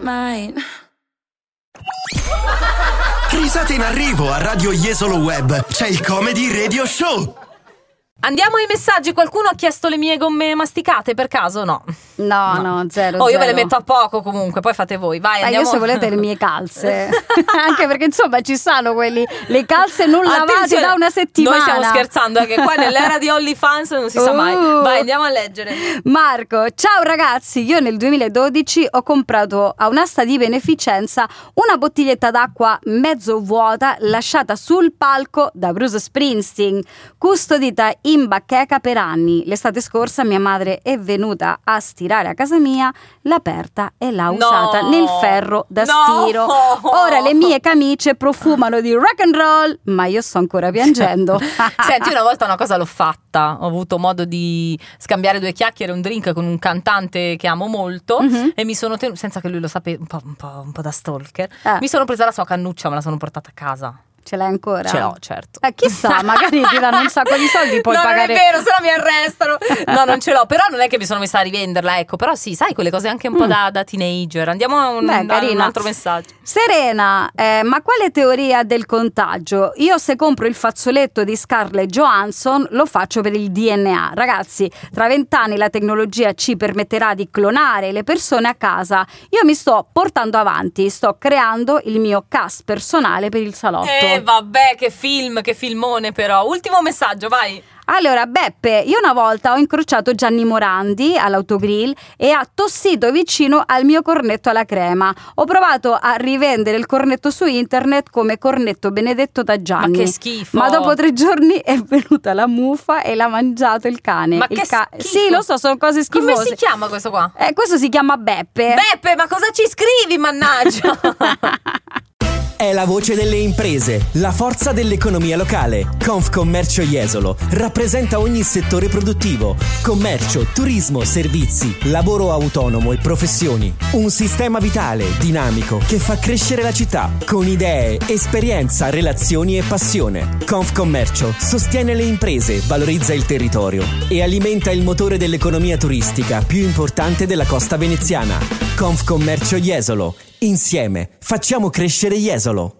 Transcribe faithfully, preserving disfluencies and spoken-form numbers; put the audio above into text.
mine. Risate in arrivo a Radio Jesolo Web. C'è il Comedy Radio Show. Andiamo ai messaggi. Qualcuno ha chiesto le mie gomme masticate per caso? No. No, no, no, zero. Oh, io zero. ve le metto a poco comunque, poi fate voi. Vai, Ma andiamo. io se volete le mie calze. Anche perché insomma ci stanno quelli, le calze non lavate Attenzione, da una settimana. Noi stiamo scherzando, eh, che qua nell'era di OnlyFans non si sa mai. Uh. Vai, andiamo a leggere. Marco, ciao ragazzi, io nel duemiladodici ho comprato a un'asta di beneficenza una bottiglietta d'acqua mezzo vuota lasciata sul palco da Bruce Springsteen, custodita in bacheca per anni. L'estate scorsa mia madre è venuta a stirare a casa mia, l'ha aperta e l'ha No. usata nel ferro da No. stiro. Ora le mie camicie profumano di rock and roll, ma io sto ancora piangendo. Senti, una volta una cosa l'ho fatta. Ho avuto modo di scambiare due chiacchiere, un drink con un cantante che amo molto, Mhm. e mi sono tenuta, senza che lui lo sapesse, un po', un po', un po' da stalker, Eh. mi sono presa la sua cannuccia, me la sono portata a casa. Ce l'hai ancora? Ce l'ho, certo. Eh, chissà, magari ti danno un sacco di soldi, puoi no, pagare. non è vero, se no mi arrestano. No, non ce l'ho, però non è che mi sono messa a rivenderla, ecco. Però sì, sai, quelle cose anche un po' Mm. da, da teenager. Andiamo a un, Beh, a un carina. altro messaggio. Serena, eh, ma quale teoria del contagio? Io se compro il fazzoletto di Scarlett Johansson lo faccio per il D N A. Ragazzi, tra vent'anni la tecnologia ci permetterà di clonare le persone a casa. Io mi sto portando avanti, sto creando il mio cast personale per il salotto. Eh vabbè, che film, che filmone però. Ultimo messaggio, vai. Allora, Beppe, io una volta ho incrociato Gianni Morandi all'autogrill e ha tossito vicino al mio cornetto alla crema. Ho provato a rivendere il cornetto su internet come cornetto benedetto da Gianni. Ma che schifo. Ma dopo tre giorni è venuta la muffa e l'ha mangiato il cane. Ma il che schifo. Sì, lo so, sono cose schifose. Come si chiama questo qua? Eh, questo si chiama Beppe. Beppe, ma cosa ci scrivi, mannaggia? È la voce delle imprese, la forza dell'economia locale. Confcommercio Jesolo rappresenta ogni settore produttivo: commercio, turismo, servizi, lavoro autonomo e professioni. Un sistema vitale, dinamico, che fa crescere la città con idee, esperienza, relazioni e passione. Confcommercio sostiene le imprese, valorizza il territorio e alimenta il motore dell'economia turistica più importante della costa veneziana. Confcommercio Jesolo. Insieme facciamo crescere Jesolo.